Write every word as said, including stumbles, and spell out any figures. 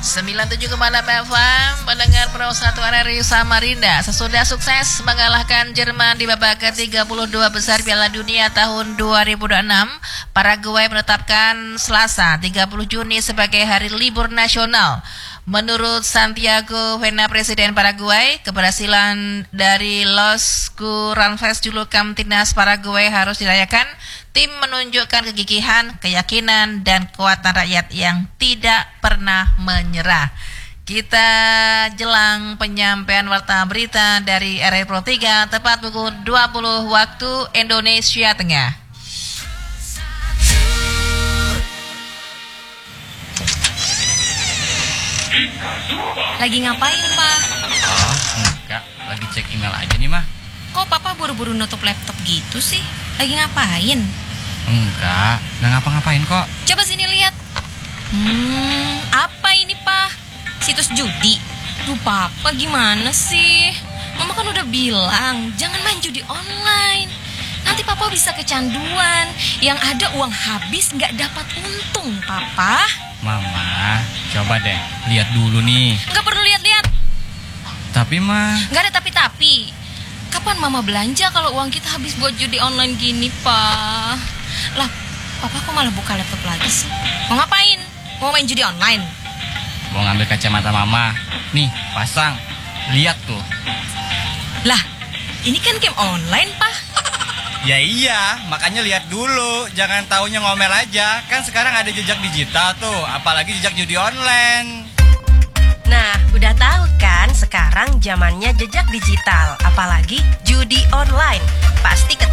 sembilan puluh tujuh koma delapan F M, pendengar Pro satu R R I Samarinda. Sesudah sukses mengalahkan Jerman di babak ke tiga puluh dua besar Piala Dunia tahun dua ribu dua puluh enam, Paraguay menetapkan Selasa tiga puluh Juni sebagai hari libur nasional. Menurut Santiago Vena, Presiden Paraguay, keberhasilan dari Los Curranfes julukan timnas Paraguay harus dirayakan. Tim menunjukkan kegigihan, keyakinan, dan kekuatan rakyat yang tidak pernah menyerah. Kita jelang penyampaian warta berita dari R R I Pro tiga tepat pukul dua puluh waktu Indonesia Tengah. Lagi ngapain, Pak? Oh, enggak. Lagi cek email aja nih, Mah. Kok Papa buru-buru nutup laptop gitu sih? Lagi ngapain? Enggak, enggak ngapa-ngapain kok. Coba sini lihat. Hmm, apa ini, Pak? Situs judi? Duh, Papa gimana sih? Mama kan udah bilang, jangan main judi online. Nanti Papa bisa kecanduan. Yang ada uang habis nggak dapat untung, Papa. Mama, coba deh, lihat dulu nih. Nggak perlu lihat-lihat. Tapi, Mah... Nggak ada tapi-tapi. Kapan Mama belanja kalau uang kita habis buat judi online gini, Pak? Lah, Papa kok malah buka laptop lagi sih? Mau ngapain? Mau main judi online? Mau ngambil kacamata Mama. Nih, pasang. Lihat tuh. Lah, ini kan game online, Pak. Ya iya, makanya lihat dulu. Jangan taunya ngomel aja. Kan sekarang ada jejak digital tuh, apalagi jejak judi online. Nah, udah tahu kan sekarang zamannya jejak digital, apalagi judi online. Pasti